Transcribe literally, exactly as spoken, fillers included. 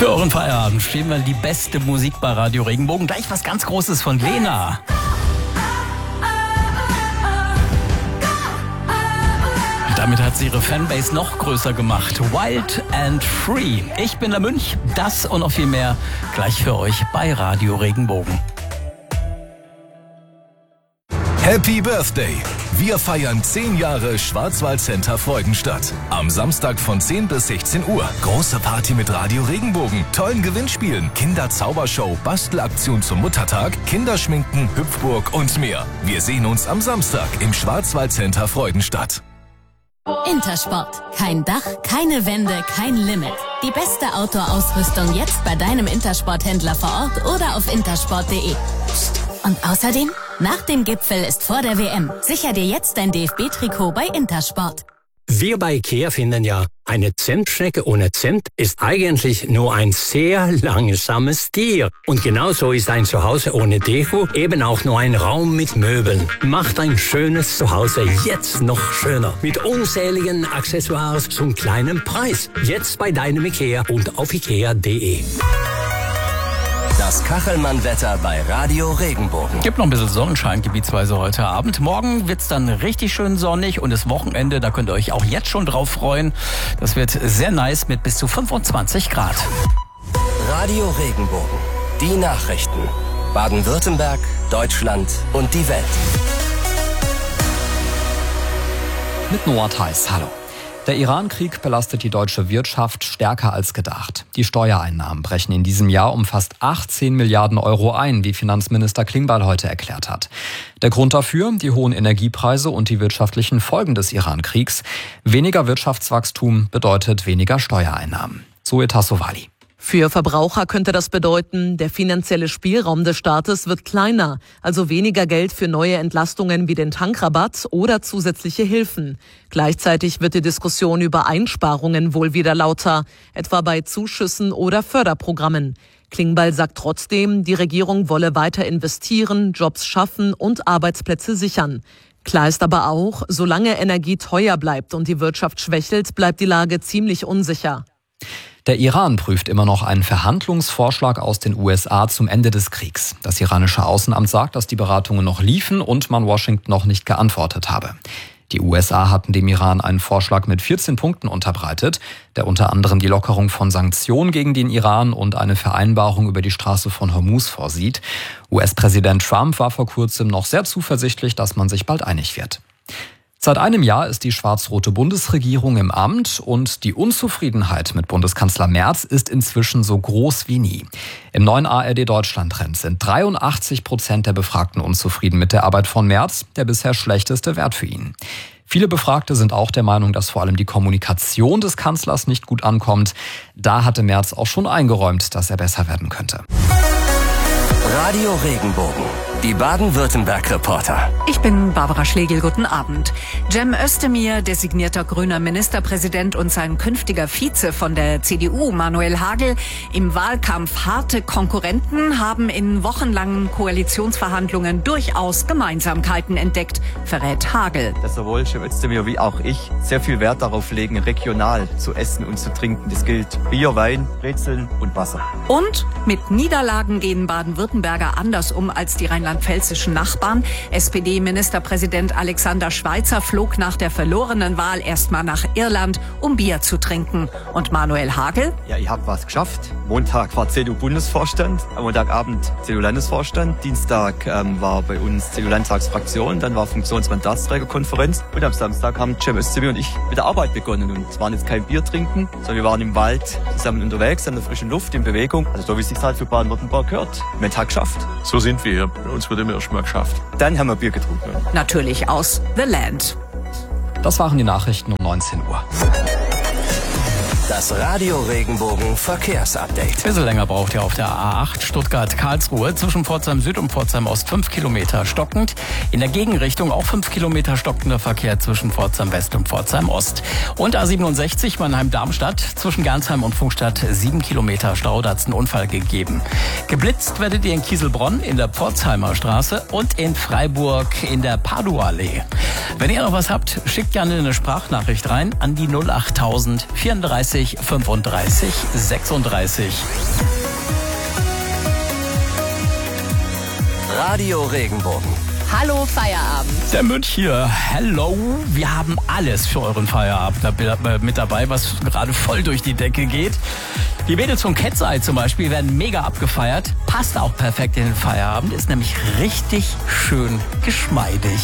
Für euren Feierabend spielen wir die beste Musik bei Radio Regenbogen. Gleich was ganz Großes von Lena. Damit hat sie ihre Fanbase noch größer gemacht. Wild and Free. Ich bin der Münch. Das und noch viel mehr gleich für euch bei Radio Regenbogen. Happy Birthday! Wir feiern zehn Jahre Schwarzwaldcenter Freudenstadt. Am Samstag von zehn bis sechzehn Uhr. Große Party mit Radio Regenbogen, tollen Gewinnspielen, Kinderzaubershow, Bastelaktion zum Muttertag, Kinderschminken, Hüpfburg und mehr. Wir sehen uns am Samstag im Schwarzwaldcenter Freudenstadt. Intersport. Kein Dach, keine Wände, kein Limit. Die beste Outdoor-Ausrüstung jetzt bei deinem Intersport-Händler vor Ort oder auf intersport punkt de. Und außerdem, nach dem Gipfel ist vor der W M. Sicher dir jetzt dein D F B-Trikot bei Intersport. Wir bei IKEA finden ja, eine Zimtschnecke ohne Zimt ist eigentlich nur ein sehr langsames Tier. Und genauso ist ein Zuhause ohne Deko eben auch nur ein Raum mit Möbeln. Macht ein schönes Zuhause jetzt noch schöner. Mit unzähligen Accessoires zum kleinen Preis. Jetzt bei deinem IKEA und auf ikea punkt de. Das Kachelmann-Wetter bei Radio Regenbogen. Gibt noch ein bisschen Sonnenschein gebietsweise heute Abend. Morgen wird's dann richtig schön sonnig und das Wochenende, da könnt ihr euch auch jetzt schon drauf freuen. Das wird sehr nice mit bis zu fünfundzwanzig Grad. Radio Regenbogen. Die Nachrichten. Baden-Württemberg, Deutschland und die Welt. Mit Noah Theis, hallo. Der Iran-Krieg belastet die deutsche Wirtschaft stärker als gedacht. Die Steuereinnahmen brechen in diesem Jahr um fast achtzehn Milliarden Euro ein, wie Finanzminister Klingbeil heute erklärt hat. Der Grund dafür, die hohen Energiepreise und die wirtschaftlichen Folgen des Iran-Kriegs. Weniger Wirtschaftswachstum bedeutet weniger Steuereinnahmen. Zoe Tassovali. Für Verbraucher könnte das bedeuten, der finanzielle Spielraum des Staates wird kleiner, also weniger Geld für neue Entlastungen wie den Tankrabatt oder zusätzliche Hilfen. Gleichzeitig wird die Diskussion über Einsparungen wohl wieder lauter, etwa bei Zuschüssen oder Förderprogrammen. Klingbeil sagt trotzdem, die Regierung wolle weiter investieren, Jobs schaffen und Arbeitsplätze sichern. Klar ist aber auch, solange Energie teuer bleibt und die Wirtschaft schwächelt, bleibt die Lage ziemlich unsicher. Der Iran prüft immer noch einen Verhandlungsvorschlag aus den U S A zum Ende des Kriegs. Das iranische Außenamt sagt, dass die Beratungen noch liefen und man Washington noch nicht geantwortet habe. Die U S A hatten dem Iran einen Vorschlag mit vierzehn Punkten unterbreitet, der unter anderem die Lockerung von Sanktionen gegen den Iran und eine Vereinbarung über die Straße von Hormuz vorsieht. U S-Präsident Trump war vor kurzem noch sehr zuversichtlich, dass man sich bald einig wird. Seit einem Jahr ist die schwarz-rote Bundesregierung im Amt und die Unzufriedenheit mit Bundeskanzler Merz ist inzwischen so groß wie nie. Im neuen A R D-Deutschland-Trend sind dreiundachtzig Prozent der Befragten unzufrieden mit der Arbeit von Merz, der bisher schlechteste Wert für ihn. Viele Befragte sind auch der Meinung, dass vor allem die Kommunikation des Kanzlers nicht gut ankommt. Da hatte Merz auch schon eingeräumt, dass er besser werden könnte. Radio Regenbogen. Die Baden-Württemberg-Reporter. Ich bin Barbara Schlegel, guten Abend. Cem Özdemir, designierter grüner Ministerpräsident und sein künftiger Vize von der C D U, Manuel Hagel, im Wahlkampf harte Konkurrenten, haben in wochenlangen Koalitionsverhandlungen durchaus Gemeinsamkeiten entdeckt, verrät Hagel. Dass sowohl Cem Özdemir wie auch ich sehr viel Wert darauf legen, regional zu essen und zu trinken. Das gilt Bier, Wein, Brezeln und Wasser. Und mit Niederlagen gehen Baden-Württemberger anders um als die rheinland-pfälzischen Nachbarn. S P D-Ministerpräsident Alexander Schweitzer flog nach der verlorenen Wahl erstmal nach Irland, um Bier zu trinken. Und Manuel Hagel? Ja, ich habe was geschafft. Montag war C D U-Bundesvorstand, am Montagabend C D U-Landesvorstand. Dienstag ähm, war bei uns C D U-Landtagsfraktion, dann war Funktionsmandatsträgerkonferenz. Und am Samstag haben Cem Özdemir und ich mit der Arbeit begonnen. Und es waren jetzt kein Bier trinken, sondern wir waren im Wald zusammen unterwegs, an der frischen Luft, in Bewegung. Also so wie es sich halt für Baden-Württemberg gehört. Wir haben den Tag geschafft. So sind wir hier. Bei uns wurde immer erst mal geschafft. Dann haben wir Bier getrunken. Natürlich aus The Land. Das waren die Nachrichten um neunzehn Uhr. Das Radio Regenbogen Verkehrsupdate. Ein bisschen länger braucht ihr auf der A acht Stuttgart-Karlsruhe zwischen Pforzheim Süd und Pforzheim Ost fünf Kilometer stockend. In der Gegenrichtung auch fünf Kilometer stockender Verkehr zwischen Pforzheim West und Pforzheim Ost. Und A siebenundsechzig Mannheim-Darmstadt zwischen Gernsheim und Funkstadt sieben Kilometer Stau. Da hat es einen Unfall gegeben. Geblitzt werdet ihr in Kieselbronn in der Pforzheimer Straße und in Freiburg in der Paduallee. Wenn ihr noch was habt, schickt gerne eine Sprachnachricht rein an die null achttausend vierunddreißig fünfunddreißig, fünfunddreißig, sechsunddreißig. Radio Regenbogen. Hallo Feierabend. Der Münch hier. Hello. Wir haben alles für euren Feierabend mit dabei, was gerade voll durch die Decke geht. Die Mädels von Cat's Eye zum Beispiel werden mega abgefeiert. Passt auch perfekt in den Feierabend. Ist nämlich richtig schön geschmeidig.